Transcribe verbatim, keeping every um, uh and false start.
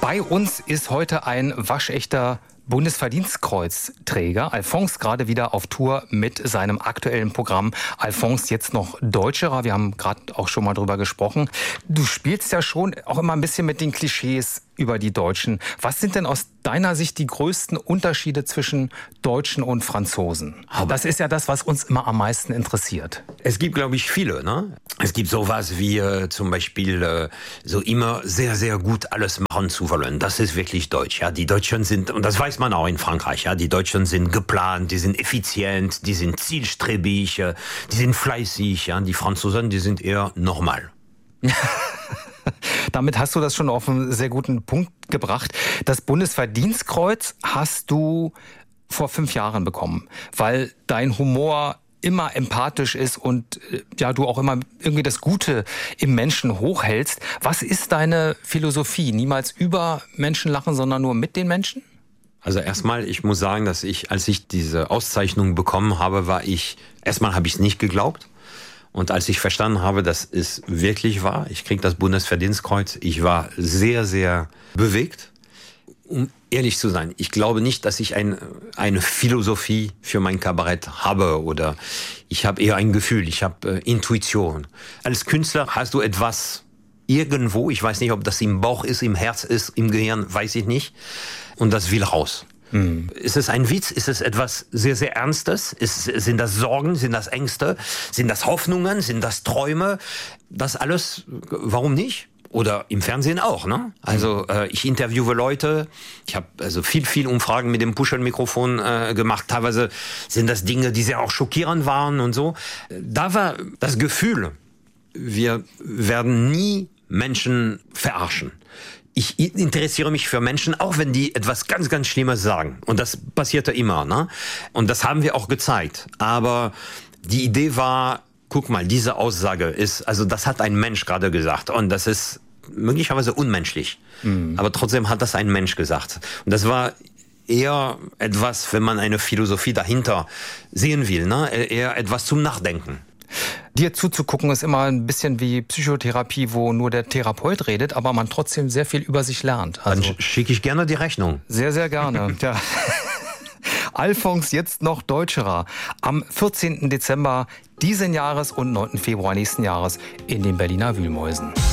Bei uns ist heute ein waschechter Bundesverdienstkreuzträger. Alphonse gerade wieder auf Tour mit seinem aktuellen Programm Alphonse jetzt noch Deutscherer. Wir haben gerade auch schon mal drüber gesprochen. Du spielst ja schon auch immer ein bisschen mit den Klischees über die Deutschen. Was sind denn aus deiner Sicht die größten Unterschiede zwischen Deutschen und Franzosen? Aber das ist ja das, was uns immer am meisten interessiert. Es gibt, glaube ich, viele. Ne? Es gibt sowas wie äh, zum Beispiel äh, so immer sehr, sehr gut alles machen zu wollen. Das ist wirklich deutsch. Ja, die Deutschen sind, und das weiß man auch in Frankreich, ja, die Deutschen sind geplant, die sind effizient, die sind zielstrebig, äh, die sind fleißig. Ja, die Franzosen, die sind eher normal. Damit hast du das schon auf einen sehr guten Punkt gebracht. Das Bundesverdienstkreuz hast du vor fünf Jahren bekommen, weil dein Humor immer empathisch ist und ja, du auch immer irgendwie das Gute im Menschen hochhältst. Was ist deine Philosophie? Niemals über Menschen lachen, sondern nur mit den Menschen? Also erstmal, ich muss sagen, dass ich, als ich diese Auszeichnung bekommen habe, war ich, erstmal habe ich es nicht geglaubt. Und als ich verstanden habe, dass es wirklich war, ich kriege das Bundesverdienstkreuz, ich war sehr, sehr bewegt. Um ehrlich zu sein, ich glaube nicht, dass ich ein, eine Philosophie für mein Kabarett habe oder ich habe eher ein Gefühl, ich habe äh, Intuition. Als Künstler hast du etwas irgendwo, ich weiß nicht, ob das im Bauch ist, im Herz ist, im Gehirn, weiß ich nicht, und das will raus. Hm. Ist es ein Witz? Ist es etwas sehr, sehr Ernstes? Ist, sind das Sorgen? Sind das Ängste? Sind das Hoffnungen? Sind das Träume? Das alles, warum nicht? Oder im Fernsehen auch, ne? Also äh, ich interviewe Leute, ich habe also viel, viel Umfragen mit dem Puschel-Mikrofon äh, gemacht. Teilweise sind das Dinge, die sehr auch schockierend waren und so. Da war das Gefühl, wir werden nie Menschen verarschen. Ich interessiere mich für Menschen, auch wenn die etwas ganz, ganz Schlimmes sagen. Und das passierte immer, ne? Und das haben wir auch gezeigt. Aber die Idee war, guck mal, diese Aussage ist, also das hat ein Mensch gerade gesagt. Und das ist möglicherweise unmenschlich. Mhm. Aber trotzdem hat das ein Mensch gesagt. Und das war eher etwas, wenn man eine Philosophie dahinter sehen will, ne? Eher etwas zum Nachdenken. Dir zuzugucken ist immer ein bisschen wie Psychotherapie, wo nur der Therapeut redet, aber man trotzdem sehr viel über sich lernt. Also, dann schicke ich gerne die Rechnung. Sehr, sehr gerne. Ja. Alphonse jetzt noch Deutscherer. Am vierzehnten Dezember diesen Jahres und neunten Februar nächsten Jahres in den Berliner Wühlmäusen.